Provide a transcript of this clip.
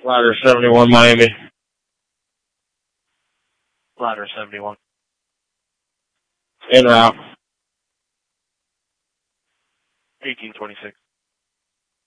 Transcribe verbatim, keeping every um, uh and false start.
Ladder seventy-one, Miami. Ladder seventy-one. En route. eighteen twenty-six.